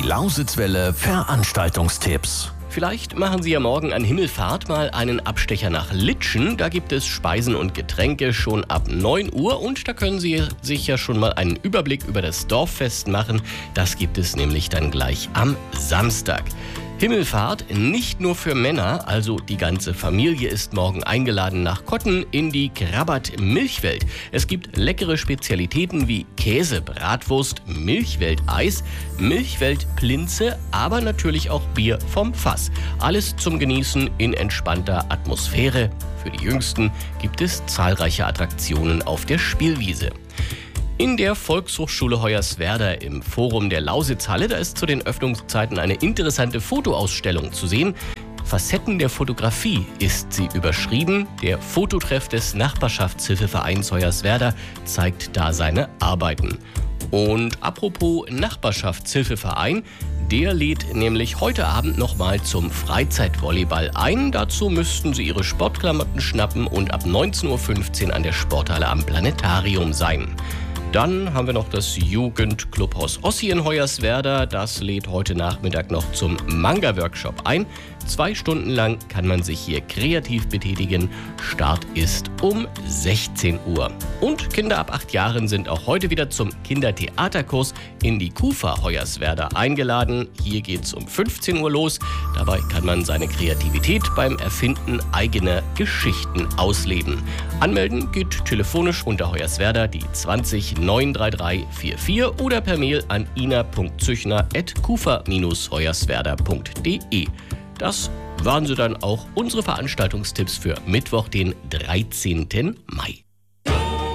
Die Lausitzwelle Veranstaltungstipps. Vielleicht machen Sie ja morgen an Himmelfahrt mal einen Abstecher nach Litschen. Da gibt es Speisen und Getränke schon ab 9 Uhr und da können Sie sich ja schon mal einen Überblick über das Dorffest machen. Das gibt es nämlich dann gleich am Samstag. Himmelfahrt nicht nur für Männer, also die ganze Familie ist morgen eingeladen nach Kotten in die Krabat-Milchwelt. Es gibt leckere Spezialitäten wie Käse, Bratwurst, Milchwelt-Eis, Milchwelt-Plinze, aber natürlich auch Bier vom Fass. Alles zum Genießen in entspannter Atmosphäre. Für die Jüngsten gibt es zahlreiche Attraktionen auf der Spielwiese. In der Volkshochschule Hoyerswerda im Forum der Lausitzhalle, da ist zu den Öffnungszeiten eine interessante Fotoausstellung zu sehen. Facetten der Fotografie ist sie überschrieben. Der Fototreff des Nachbarschaftshilfevereins Hoyerswerda zeigt da seine Arbeiten. Und apropos Nachbarschaftshilfeverein, der lädt nämlich heute Abend nochmal zum Freizeitvolleyball ein. Dazu müssten Sie Ihre Sportklamotten schnappen und ab 19:15 Uhr an der Sporthalle am Planetarium sein. Dann haben wir noch das Jugendclubhaus Ossi in Hoyerswerda. Das lädt heute Nachmittag noch zum Manga-Workshop ein. 2 Stunden lang kann man sich hier kreativ betätigen. Start ist um 16 Uhr. Und Kinder ab 8 Jahren sind auch heute wieder zum Kindertheaterkurs in die KUFA Hoyerswerda eingeladen. Hier geht's um 15 Uhr los. Dabei kann man seine Kreativität beim Erfinden eigener Geschichten ausleben. Anmelden geht telefonisch unter Hoyerswerda die 20 933 44 oder per Mail an ina.züchner@kufa-hoyerswerda.de. Das waren sie dann auch unsere Veranstaltungstipps für Mittwoch, den 13. Mai.